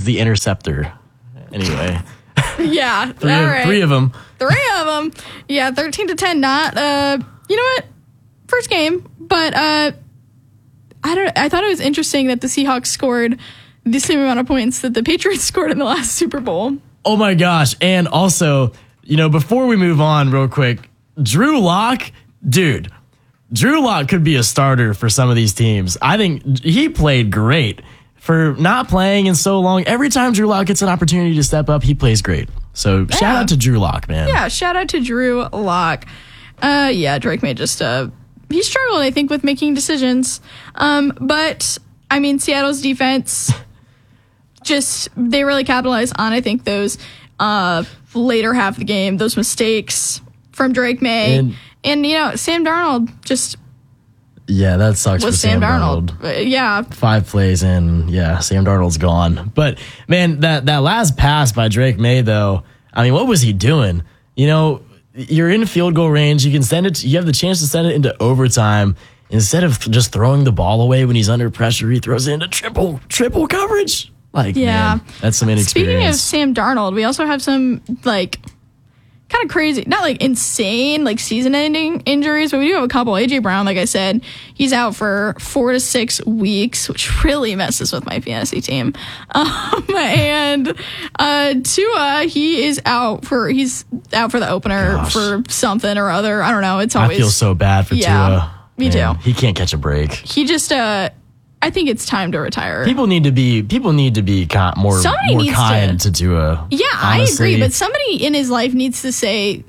the interceptor. Anyway. Yeah. Three of them. 3 of them. Yeah, 13-10. Not, you know what? First game. But I thought it was interesting that the Seahawks scored the same amount of points that the Patriots scored in the last Super Bowl. Oh, my gosh. And also, before we move on real quick, Drew Lock, dude, Drew Lock could be a starter for some of these teams. I think he played great for not playing in so long. Every time Drew Lock gets an opportunity to step up, he plays great. So shout out to Drew Lock, man. Yeah, shout out to Drew Lock. Drake May just, he struggled, I think, with making decisions. But, I mean, Seattle's defense, they really capitalized on, I think, those later half of the game, those mistakes from Drake May. And Sam Darnold just... Yeah, that sucks for Sam Darnold. Yeah. 5 plays in, Sam Darnold's gone. But, man, that last pass by Drake May, though, I mean, what was he doing? You're in field goal range. You can send it. You have the chance to send it into overtime. Instead of just throwing the ball away when he's under pressure, he throws it into triple coverage. Man, that's some inexperience. Speaking of Sam Darnold, we also have some, kind of crazy, not insane, season-ending injuries, but we do have a couple. AJ Brown, like I said, he's out for 4 to 6 weeks, which really messes with my fantasy team. And Tua, he's out for the opener for something or other. I don't know. I feel so bad for Tua. Me too. He can't catch a break. He just, I think it's time to retire. People need to be more kind to Tua. Yeah, honestly. I agree. But somebody in his life needs to say,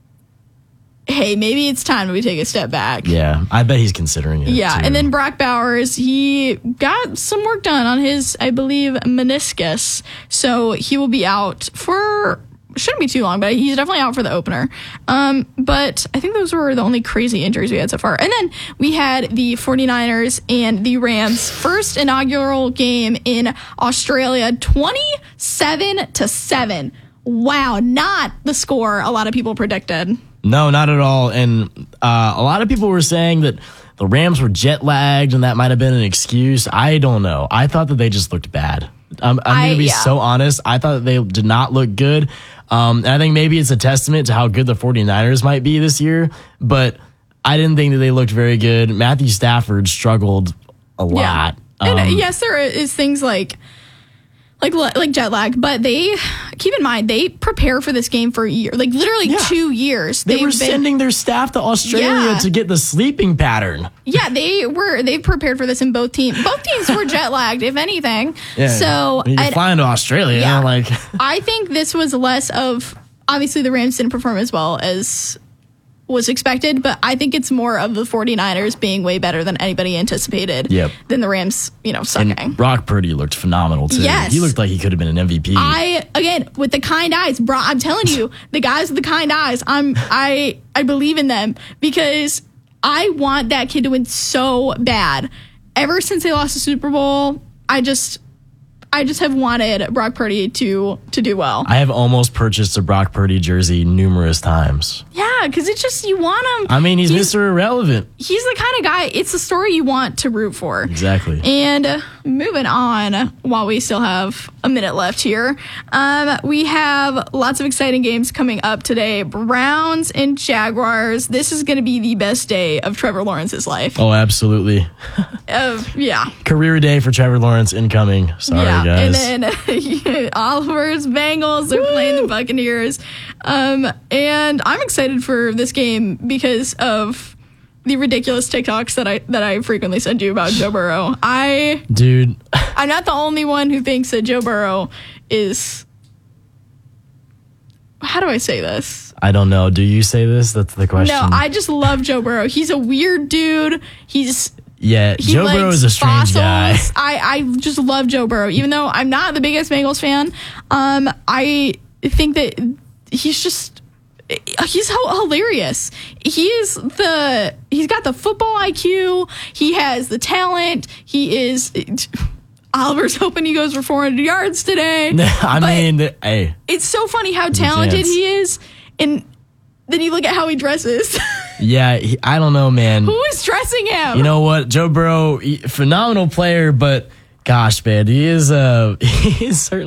hey, maybe it's time that we take a step back. Yeah, I bet he's considering it. Yeah, too. And then Brock Bowers, he got some work done on his, I believe, meniscus. So he will be out for... Shouldn't be too long, but he's definitely out for the opener. But I think those were the only crazy injuries we had so far. And then we had the 49ers and the Rams' first inaugural game in Australia, 27-7. Wow, not the score a lot of people predicted. No, not at all. And a lot of people were saying that the Rams were jet lagged and that might have been an excuse. I don't know. I thought that they just looked bad. I'm going to be so honest. I thought that they did not look good. And I think maybe it's a testament to how good the 49ers might be this year, but I didn't think that they looked very good. Matthew Stafford struggled a lot. And yes, there is things like jet lag, but they keep in mind they prepare for this game for a year, literally 2 years. They were sending their staff to Australia to get the sleeping pattern. Yeah, they prepared for this in both teams. Both teams were jet lagged, if anything. Yeah. So you're flying to Australia. Yeah, I think this was less of, obviously the Rams didn't perform as well as was expected, but I think it's more of the 49ers being way better than anybody anticipated than the Rams, sucking. And Brock Purdy looked phenomenal too. Yes. He looked like he could have been an MVP. Again, with the kind eyes, I'm telling you, the guys with the kind eyes, I believe in them because I want that kid to win so bad. Ever since they lost the Super Bowl, I just have wanted Brock Purdy to do well. I have almost purchased a Brock Purdy jersey numerous times. Yeah, because it's just, you want him. I mean, he's Mr. Irrelevant. He's the kind of guy, it's the story you want to root for. Exactly. And moving on, while we still have a minute left here, we have lots of exciting games coming up today. Browns and Jaguars. This is going to be the best day of Trevor Lawrence's life. Oh, absolutely. Yeah. Career day for Trevor Lawrence incoming. Sorry, guys. And then Oliver's Bengals, they're playing the Buccaneers. And I'm excited for this game because of the ridiculous TikToks that I frequently send you about Joe Burrow. I'm not the only one who thinks that Joe Burrow is... How do I say this? I don't know. Do you say this? That's the question. No, I just love Joe Burrow. He's a weird dude. Joe Burrow is a strange guy. I just love Joe Burrow. Even though I'm not the biggest Bengals fan, I think that he's hilarious. He's got the football IQ. He has the talent. Oliver's hoping he goes for 400 yards today. Hey. It's so funny how talented he is, and then you look at how he dresses. Yeah, I don't know, man. Who is dressing him? You know what? Joe Burrow, phenomenal player, but gosh, man, he is certainly